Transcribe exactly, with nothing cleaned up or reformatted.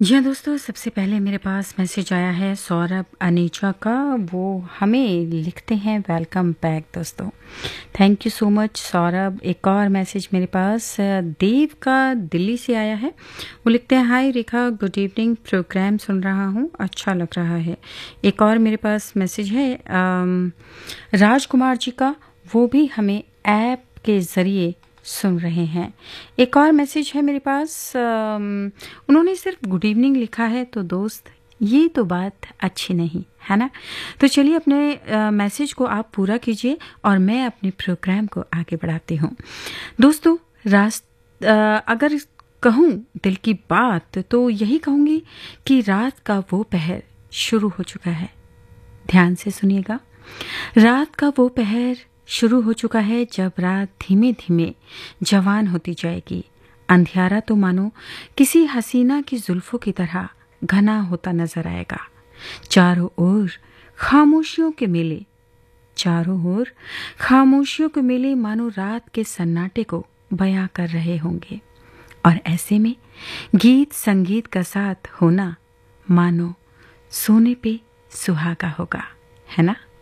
जी हाँ दोस्तों, सबसे पहले मेरे पास मैसेज आया है सौरभ अनीचा का। वो हमें लिखते हैं वेलकम बैक दोस्तों। Thank you so much Saurabh. एक और मैसेज मेरे पास अ, देव का दिल्ली से आया है। वो लिखते हैं हाय रेखा, गुड इवनिंग, प्रोग्राम सुन रहा हूँ, अच्छा लग रहा है। एक और मेरे पास मैसेज है अम, राजकुमार जी का। वो भी हमें ऐप के ज़रिए सुन रहे हैं। एक और मैसेज है मेरे पास, अम, उन्होंने सिर्फ गुड इवनिंग लिखा है। तो दोस्त, ये तो बात अच्छी नहीं है ना। तो चलिए अपने अ, मैसेज को आप पूरा कीजिए और मैं अपने प्रोग्राम को आगे बढ़ाती हूँ। दोस्तों, रात अ, अगर कहूँ दिल की बात तो यही कहूँगी कि रात का वो पहर शुरू हो चुका है। ध्यान से सुनिएगा। रात का वो पहर शुरू हो चुका है जब रात धीमे धीमे जवान होती जाएगी। अंधियारा तो मानो किसी हसीना की जुल्फों की तरह घना होता नजर आएगा। चारों ओर खामोशियों के मेले चारों ओर खामोशियों के मेले मानो रात के सन्नाटे को बयां कर रहे होंगे। और ऐसे में गीत संगीत का साथ होना मानो सोने पे सुहागा होगा, है ना।